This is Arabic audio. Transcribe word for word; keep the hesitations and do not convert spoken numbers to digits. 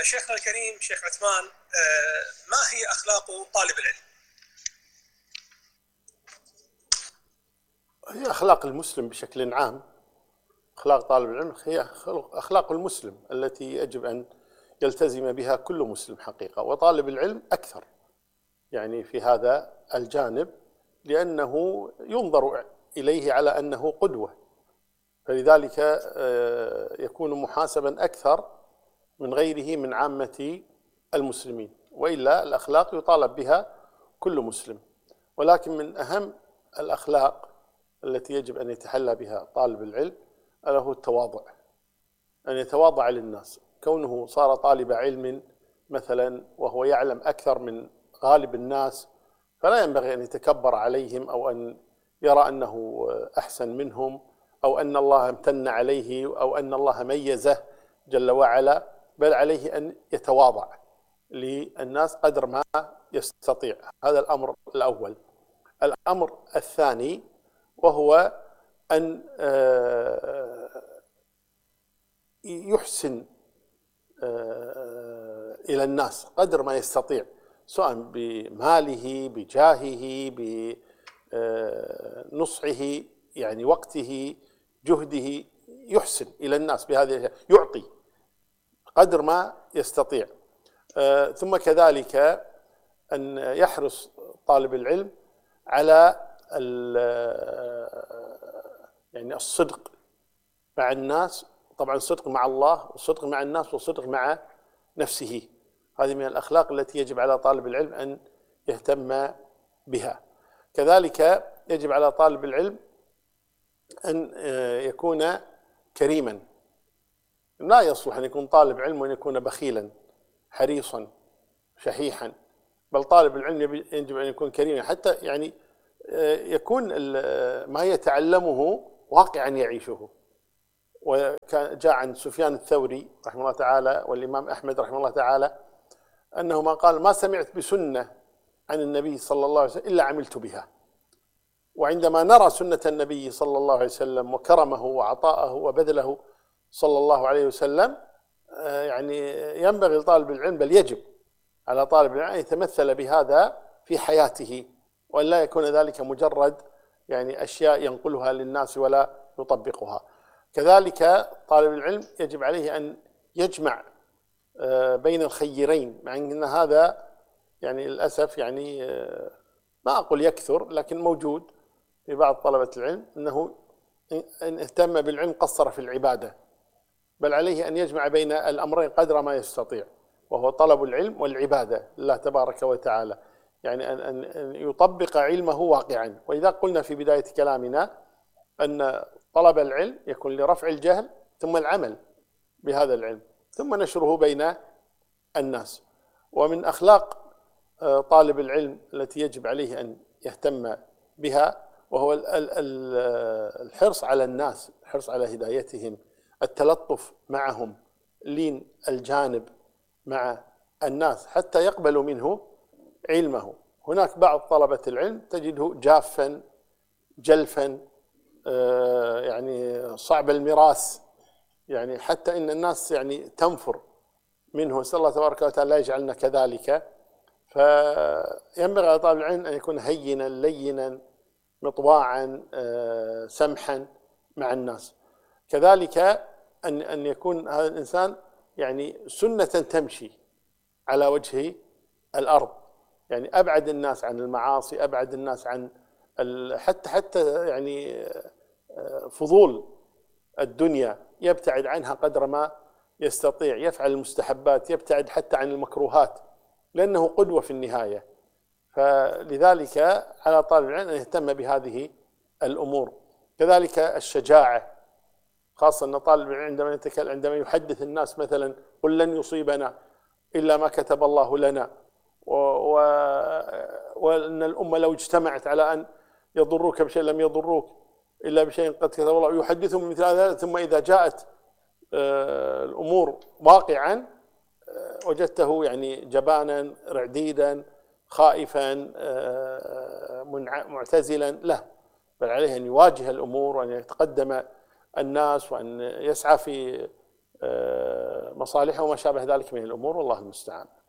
شيخنا الكريم شيخ عثمان، ما هي أخلاق طالب العلم؟ هي أخلاق المسلم بشكل عام. أخلاق طالب العلم هي أخلاق المسلم التي يجب أن يلتزم بها كل مسلم حقيقة، وطالب العلم أكثر يعني في هذا الجانب، لأنه ينظر إليه على أنه قدوة، فلذلك يكون محاسبا أكثر من غيره من عامة المسلمين. وإلا الأخلاق يطالب بها كل مسلم، ولكن من أهم الأخلاق التي يجب أن يتحلى بها طالب العلم له التواضع، أن يتواضع للناس. كونه صار طالب علم مثلا وهو يعلم أكثر من غالب الناس، فلا ينبغي أن يتكبر عليهم أو أن يرى أنه أحسن منهم أو أن الله امتن عليه أو أن الله ميزه جل وعلا، بل عليه أن يتواضع للناس قدر ما يستطيع. هذا الأمر الأول. الأمر الثاني وهو أن يحسن إلى الناس قدر ما يستطيع، سواء بماله بجاهه بنصحه، يعني وقته جهده، يحسن إلى الناس بهذه، يعطي قدر ما يستطيع. ثم كذلك أن يحرص طالب العلم على يعني الصدق مع الناس، طبعا الصدق مع الله والصدق مع الناس والصدق مع نفسه. هذه من الأخلاق التي يجب على طالب العلم أن يهتم بها. كذلك يجب على طالب العلم أن يكون كريما. لا يصلح أن يكون طالب علم وأن يكون بخيلا حريصا شحيحا، بل طالب العلم يجب أن يكون كريما، حتى يعني يكون ما يتعلمه واقعا يعيشه. وجاء عن سفيان الثوري رحمه الله تعالى والإمام أحمد رحمه الله تعالى أنهما قال: ما سمعت بسنة عن النبي صلى الله عليه وسلم إلا عملت بها. وعندما نرى سنة النبي صلى الله عليه وسلم وكرمه وعطاءه وبذله صلى الله عليه وسلم، يعني ينبغي لطالب العلم، بل يجب على طالب العلم أن يتمثل بهذا في حياته، وأن لا يكون ذلك مجرد يعني أشياء ينقلها للناس ولا يطبقها. كذلك طالب العلم يجب عليه أن يجمع بين الخيرين، مع أن هذا يعني للأسف يعني ما أقول يكثر، لكن موجود في بعض طلبة العلم، أنه إن اهتم بالعلم قصر في العبادة، بل عليه أن يجمع بين الأمرين قدر ما يستطيع، وهو طلب العلم والعبادة لله تبارك وتعالى، يعني أن يطبق علمه واقعا. وإذا قلنا في بداية كلامنا أن طلب العلم يكون لرفع الجهل، ثم العمل بهذا العلم، ثم نشره بين الناس. ومن أخلاق طالب العلم التي يجب عليه أن يهتم بها وهو الحرص على الناس، الحرص على هدايتهم، التلطف معهم، لين الجانب مع الناس حتى يقبلوا منه علمه. هناك بعض طلبة العلم تجده جافا جلفا، يعني صعب المراس، يعني حتى إن الناس يعني تنفر منه. نسأل الله تبارك وتعالى لا يجعلنا كذلك. فينبغي على طالب العلم أن يكون هينا لينا مطواعا سمحا مع الناس. كذلك أن أن يكون هذا الإنسان يعني سنة تمشي على وجه الأرض، يعني أبعد الناس عن المعاصي، أبعد الناس عن حتى حتى يعني فضول الدنيا يبتعد عنها قدر ما يستطيع، يفعل المستحبات، يبتعد حتى عن المكروهات، لأنه قدوة في النهاية. فلذلك على طالب العلم أن يهتم بهذه الأمور. كذلك الشجاعة، خاصة أن طالب العلم عندما يتكلم عندما يحدث الناس مثلا: قل لن يصيبنا إلا ما كتب الله لنا، وأن الأمة لو اجتمعت على أن يضروك بشيء لم يضروك إلا بشيء قد كتب الله، يحدثهم مثل هذا. ثم إذا جاءت الأمور واقعا وجدته يعني جبانا رعديدا خائفا معتزلا، لا، بل عليه أن يواجه الأمور وأن يتقدم الناس وأن يسعى في مصالحه وما شابه ذلك من الأمور، والله المستعان.